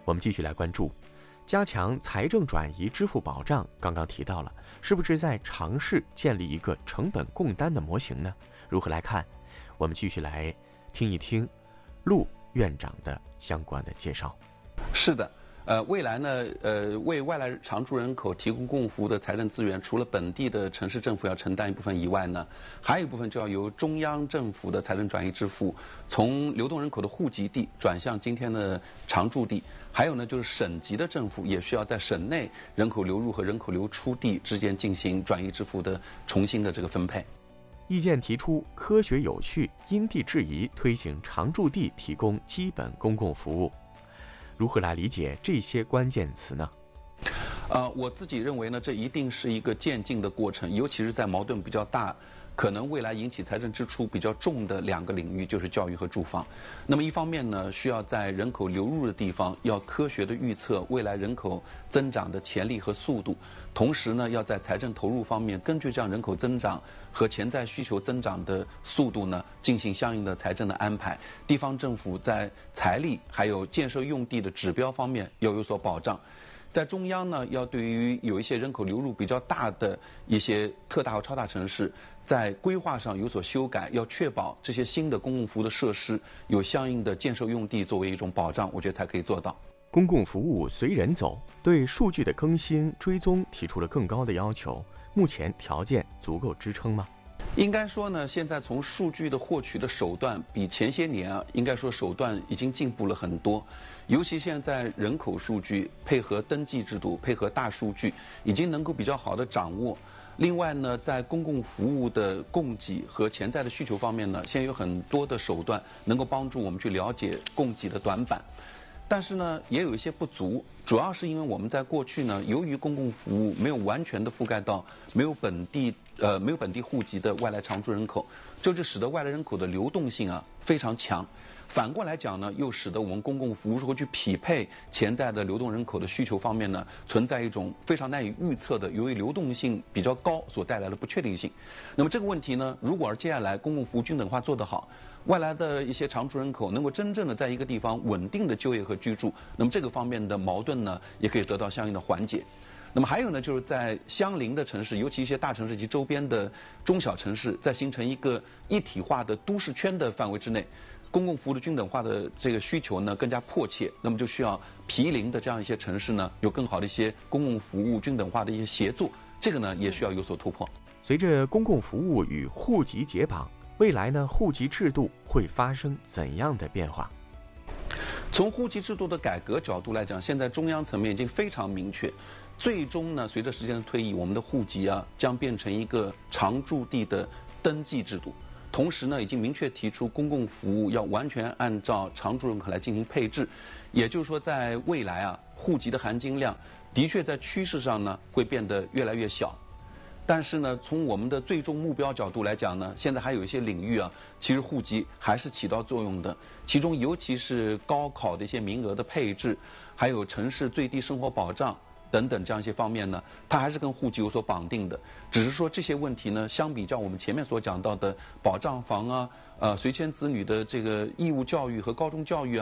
我们继续来关注，加强财政转移支付保障。刚刚提到了，是不是在尝试建立一个成本共担的模型呢？如何来看？我们继续来听一听陆院长的相关的介绍。 是的。未来呢，为外来常住人口提供公共服务的财政资源，除了本地的城市政府要承担一部分以外呢，还有一部分就要由中央政府的财政转移支付，从流动人口的户籍地转向今天的常住地。还有呢，就是省级的政府也需要在省内人口流入和人口流出地之间进行转移支付的重新的这个分配。 意见提出，科学有序、因地制宜推行常住地提供基本公共服务。如何来理解这些关键词呢？ 我自己认为呢，这一定是一个渐进的过程，尤其是在矛盾比较大，可能未来引起财政支出比较重的两个领域，就是教育和住房。那么一方面呢，需要在人口流入的地方要科学的预测未来人口增长的潜力和速度，同时呢，要在财政投入方面根据这样人口增长和潜在需求增长的速度呢，进行相应的财政的安排。地方政府在财力还有建设用地的指标方面要有所保障。在中央呢，要对于有一些人口流入比较大的一些特大和超大城市，在规划上有所修改，要确保这些新的公共服务的设施有相应的建设用地作为一种保障，我觉得才可以做到。 公共服务随人走，对数据的更新追踪提出了更高的要求，目前条件足够支撑吗？ 应该说呢，现在从数据的获取的手段比前些年应该说手段已经进步了很多。尤其现在人口数据配合登记制度，配合大数据，已经能够比较好的掌握。另外呢，在公共服务的供给和潜在的需求方面呢，现在有很多的手段能够帮助我们去了解供给的短板。但是呢，也有一些不足，主要是因为我们在过去呢，由于公共服务没有完全的覆盖到没有本地户籍的外来常住人口，这就使得外来人口的流动性非常强。反过来讲呢，又使得我们公共服务如何去匹配潜在的流动人口的需求方面呢，存在一种非常难以预测的，由于流动性比较高所带来的不确定性。那么这个问题呢，如果接下来公共服务均等化做得好，外来的一些常住人口能够真正的在一个地方稳定的就业和居住，那么这个方面的矛盾呢，也可以得到相应的缓解。那么还有呢，就是在相邻的城市，尤其一些大城市及周边的中小城市，在形成一个一体化的都市圈的范围之内，公共服务的均等化的这个需求呢更加迫切，那么就需要毗邻的这样一些城市呢，有更好的一些公共服务均等化的一些协作，这个呢也需要有所突破。 随着公共服务与户籍解绑，未来呢户籍制度会发生怎样的变化？ 从户籍制度的改革角度来讲，现在中央层面已经非常明确，最终呢，随着时间的推移，我们的户籍将变成一个常住地的登记制度。同时呢，已经明确提出公共服务要完全按照常住人口来进行配置，也就是说，在未来户籍的含金量的确在趋势上呢会变得越来越小。但是呢，从我们的最终目标角度来讲呢，现在还有一些领域其实户籍还是起到作用的。其中尤其是高考的一些名额的配置，还有城市最低生活保障等等这样一些方面呢，它还是跟户籍有所绑定的。只是说这些问题呢，相比较我们前面所讲到的保障房随迁子女的这个义务教育和高中教育